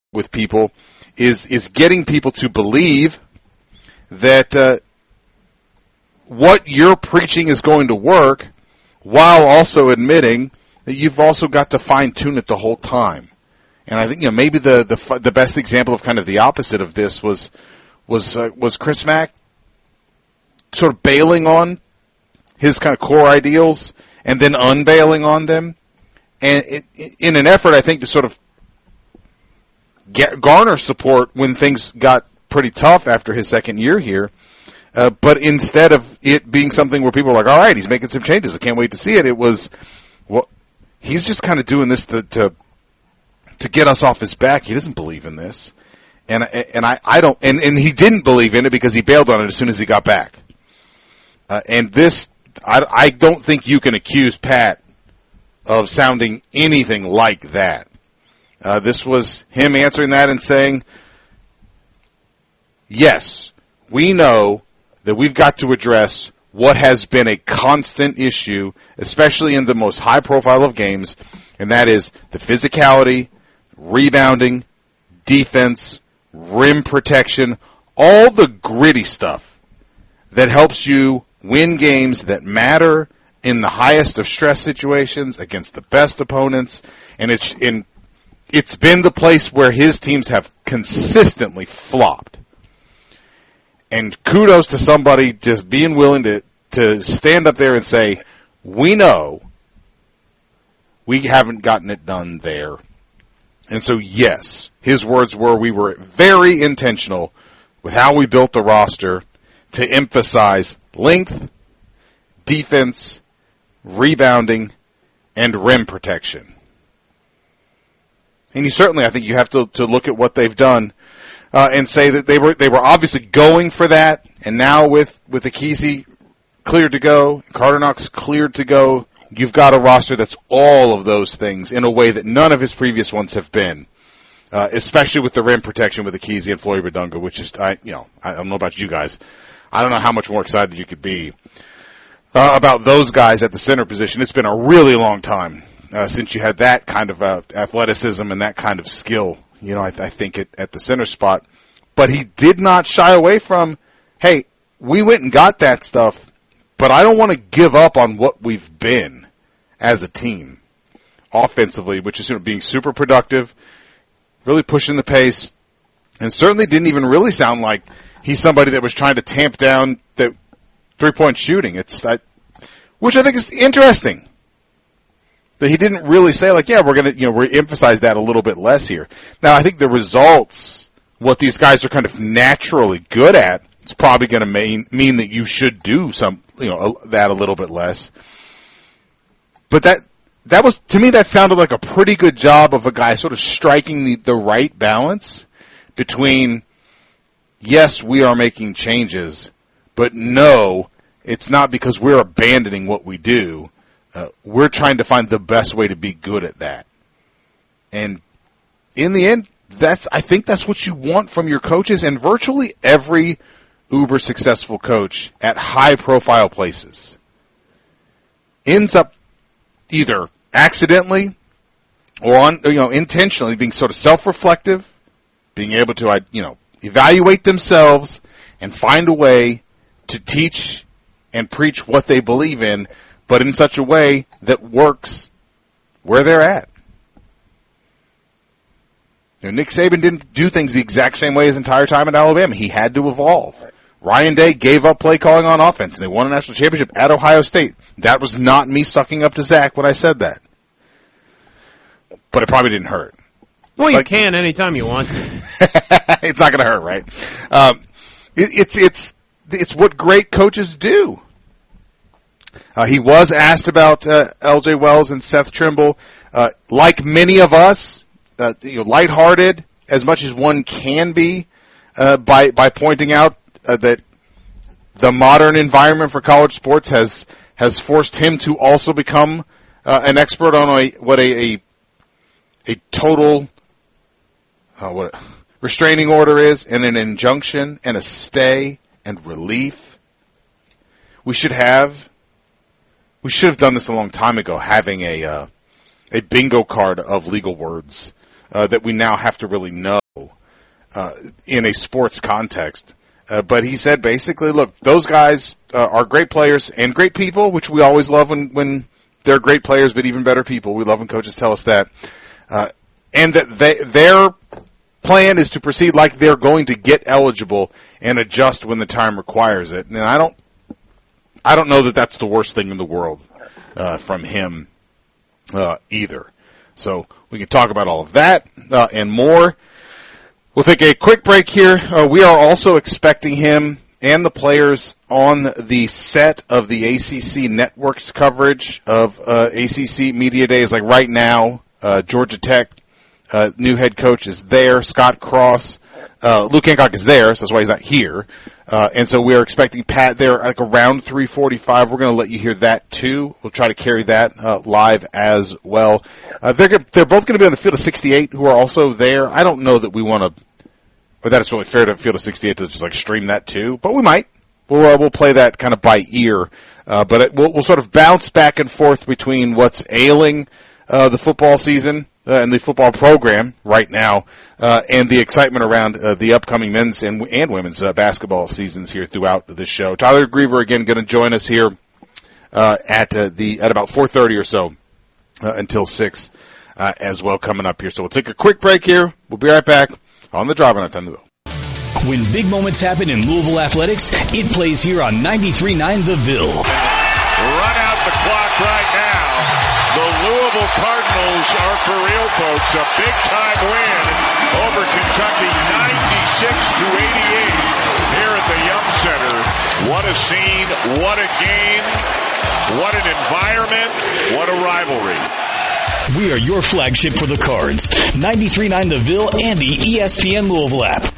with people is getting people to believe that what you're preaching is going to work, while also admitting that you've also got to fine tune it the whole time. And I think maybe the best example of kind of the opposite of this was Chris Mack sort of bailing on his kind of core ideals and then unbailing on them, and in an effort, I think, to sort of garner support when things got pretty tough after his second year here. But instead of it being something where people are like, all right, he's making some changes, I can't wait to see it, it was, well, he's just kind of doing this to get us off his back. He doesn't believe in this. And I don't, and he didn't believe in it because he bailed on it as soon as he got back. And this, I don't think you can accuse Pat of sounding anything like that. This was him answering that and saying, yes, we know that we've got to address what has been a constant issue, especially in the most high profile of games, and that is the physicality, rebounding, defense, rim protection, all the gritty stuff that helps you win games that matter in the highest of stress situations against the best opponents. And it's been the place where his teams have consistently flopped. And kudos to somebody just being willing to stand up there and say, we know we haven't gotten it done there. And so, yes, his words were, we were very intentional with how we built the roster to emphasize length, defense, rebounding, and rim protection. And I think you have to look at what they've done and say that they were obviously going for that. And now with Akese cleared to go, Carter Knox cleared to go, you've got a roster that's all of those things in a way that none of his previous ones have been, especially with the rim protection with Akese and Floyd Badunga, which is, I don't know about you guys. I don't know how much more excited you could be about those guys at the center position. It's been a really long time since you had that kind of athleticism and that kind of skill, I think at the center spot. But he did not shy away from, hey, we went and got that stuff, but I don't want to give up on what we've been as a team offensively, which is being super productive, really pushing the pace, and certainly didn't even really sound like he's somebody that was trying to tamp down the three-point shooting. Which I think is interesting. That he didn't really say like, yeah, we're emphasize that a little bit less here. Now, I think the results, what these guys are kind of naturally good at, it's probably going to mean that you should do that a little bit less. But that was, to me, that sounded like a pretty good job of a guy sort of striking the right balance between, yes, we are making changes, but no, it's not because we're abandoning what we do. We're trying to find the best way to be good at that. And in the end, I think that's what you want from your coaches, and virtually every uber successful coach at high profile places ends up either accidentally or intentionally being sort of self-reflective, being able to evaluate themselves and find a way to teach and preach what they believe in, but in such a way that works where they're at. Nick Saban didn't do things the exact same way his entire time at Alabama. He had to evolve. Ryan Day gave up play calling on offense, and they won a national championship at Ohio State. That was not me sucking up to Zach when I said that. But it probably didn't hurt. Well, you can anytime you want to. It's not going to hurt, right? It's what great coaches do. He was asked about L.J. Wells and Seth Trimble. Like many of us, lighthearted as much as one can be, by pointing out that the modern environment for college sports has forced him to also become an expert on what a total restraining order is, and an injunction and a stay and relief. We should have done this a long time ago, having a bingo card of legal words that we now have to really know in a sports context. But he said basically, look, those guys are great players and great people, which we always love when they're great players, but even better people. We love when coaches tell us that. And that their plan is to proceed like they're going to get eligible and adjust when the time requires it. And I don't know that that's the worst thing in the world from him either. So we can talk about all of that and more. We'll take a quick break here. We are also expecting him and the players on the set of the ACC Network's coverage of ACC Media Days. Like right now, Georgia Tech new head coach is there. Scott Cross. Luke Hancock is there, so that's why he's not here. And so we are expecting Pat there like around 3:45. We're going to let you hear that too. We'll try to carry that live as well. They're both going to be on the Field of 68 who are also there. I don't know that we want to, or that it's really fair to Field of 68 to just like stream that too, but we might. We'll play that kind of by ear. But we'll sort of bounce back and forth between what's ailing the football season and the football program right now, and the excitement around the upcoming men's and women's basketball seasons here throughout the show. Tyler Griever again going to join us here at about 4:30 or so until 6 as well coming up here. So we'll take a quick break here. We'll be right back on the Drive on at 10 to go. When big moments happen in Louisville athletics, it plays here on 93.9 The Ville. Run out the clock right now. The Louisville Cardinals are for real, folks. A big-time win over Kentucky, 96-88 here at the Yum Center. What a scene, what a game, what an environment, what a rivalry. We are your flagship for the Cards. 93.9 The Ville and the ESPN Louisville app.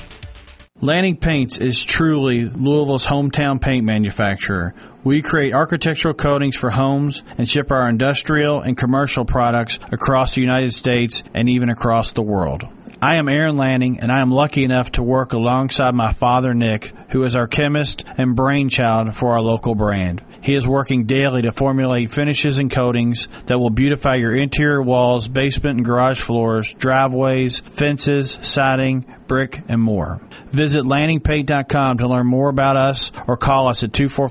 Lanning Paints is truly Louisville's hometown paint manufacturer. We create architectural coatings for homes and ship our industrial and commercial products across the United States and even across the world. I am Aaron Lanning, and I am lucky enough to work alongside my father, Nick, who is our chemist and brainchild for our local brand. He is working daily to formulate finishes and coatings that will beautify your interior walls, basement and garage floors, driveways, fences, siding, brick, and more. Visit LanningPaint.com to learn more about us or call us at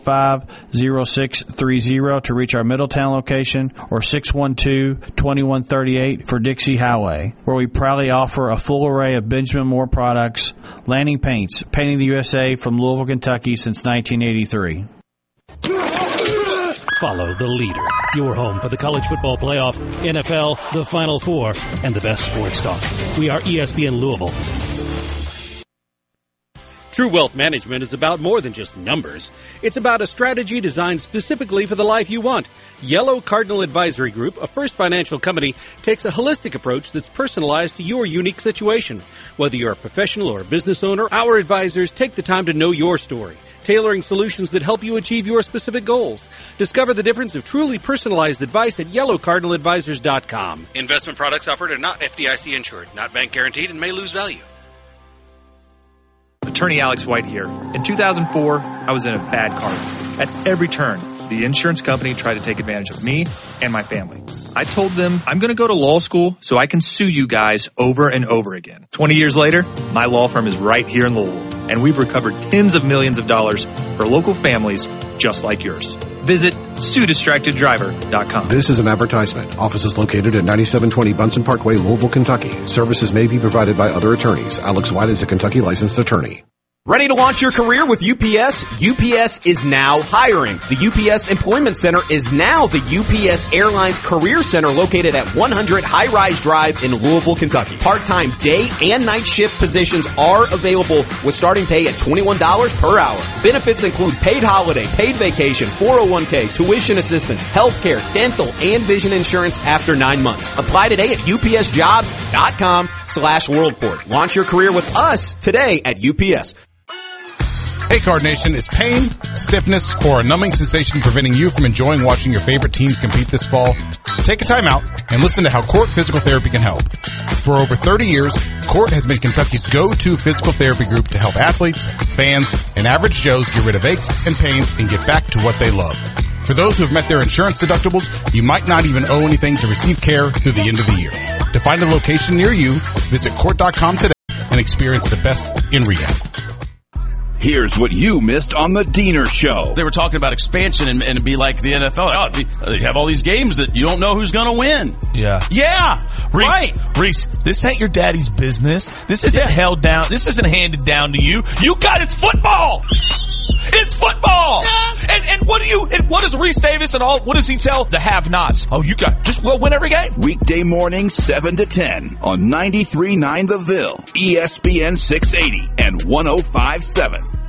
245-0630 to reach our Middletown location or 612-2138 for Dixie Highway, where we proudly offer a full array of Benjamin Moore products. Lanning Paints, painting the USA from Louisville, Kentucky since 1983. Follow the leader. Your home for the college football playoff, NFL, the Final Four, and the best sports talk. We are ESPN Louisville. True Wealth Management is about more than just numbers. It's about a strategy designed specifically for the life you want. Yellow Cardinal Advisory Group, a First Financial company, takes a holistic approach that's personalized to your unique situation. Whether you're a professional or a business owner, our advisors take the time to know your story, tailoring solutions that help you achieve your specific goals. Discover the difference of truly personalized advice at yellowcardinaladvisors.com. Investment products offered are not FDIC insured, not bank guaranteed, and may lose value. Attorney Alex White here. In 2004, I was in a bad car. At every turn, the insurance company tried to take advantage of me and my family. I told them I'm going to go to law school so I can sue you guys over and over again. 20 years later, my law firm is right here in Louisville, and we've recovered tens of millions of dollars for local families just like yours. Visit SueDistractedDriver.com. This is an advertisement. Office is located at 9720 Bunsen Parkway, Louisville, Kentucky. Services may be provided by other attorneys. Alex White is a Kentucky licensed attorney. Ready to launch your career with UPS? UPS is now hiring. The UPS Employment Center is now the UPS Airlines Career Center located at 100 High Rise Drive in Louisville, Kentucky. Part-time day and night shift positions are available with starting pay at $21 per hour. Benefits include paid holiday, paid vacation, 401k, tuition assistance, healthcare, dental, and vision insurance after 9 months. Apply today at upsjobs.com/worldport. Launch your career with us today at UPS. Hey Card Nation, is pain, stiffness, or a numbing sensation preventing you from enjoying watching your favorite teams compete this fall? Take a time out and listen to how Court Physical Therapy can help. For over 30 years, Court has been Kentucky's go-to physical therapy group to help athletes, fans, and average Joes get rid of aches and pains and get back to what they love. For those who have met their insurance deductibles, you might not even owe anything to receive care through the end of the year. To find a location near you, visit court.com today and experience the best in rehab. Here's what you missed on the Diener Show. They were talking about expansion and it'd be like the NFL. You have all these games that you don't know who's going to win. Yeah. Yeah. Reese, right. Reese, this ain't your daddy's business. This isn't held down. This isn't handed down to you. You got it's football. It's football. Yeah. And what does Reese Davis and what does he tell the have-nots? Oh, you got win every game. Weekday morning 7 to 10 on 93.9 The Ville, ESPN 680 and 105.7.